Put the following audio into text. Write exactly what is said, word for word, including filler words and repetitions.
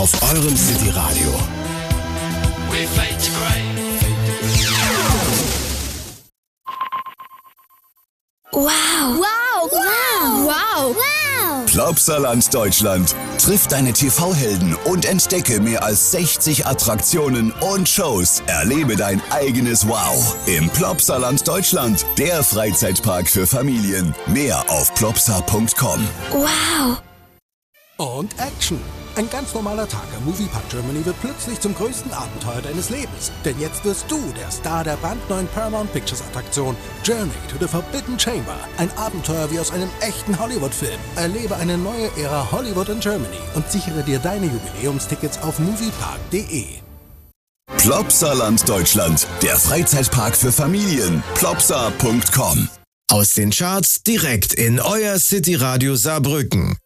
auf eurem City Radio. We fade to grey. Wow. Wow. Wow. Wow. Wow. Plopsaland Deutschland. Triff deine T V-Helden und entdecke mehr als sechzig Attraktionen und Shows. Erlebe dein eigenes Wow im Plopsaland Deutschland, der Freizeitpark für Familien. Mehr auf plopsa punkt com. Wow. Und Action. Ein ganz normaler Tag am Moviepark Germany wird plötzlich zum größten Abenteuer deines Lebens. Denn jetzt wirst du der Star der brandneuen Paramount Pictures Attraktion Journey to the Forbidden Chamber. Ein Abenteuer wie aus einem echten Hollywood-Film. Erlebe eine neue Ära Hollywood in Germany und sichere dir deine Jubiläumstickets auf moviepark punkt de. Plopsaland Deutschland, der Freizeitpark für Familien. plopsa punkt com. Aus den Charts direkt in euer City Radio Saarbrücken.